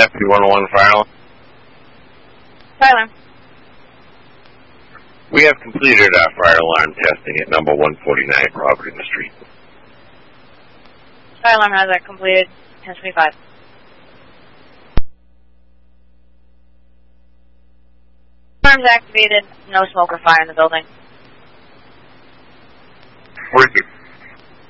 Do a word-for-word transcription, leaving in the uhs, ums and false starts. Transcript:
Deputy one oh one Fire Alarm. Fire alarm. We have completed our fire alarm testing at number one forty-nine Property in the Street. Fire alarm has that completed. ten twenty-five. Alarm's activated. No smoke or fire in the building. forty-six.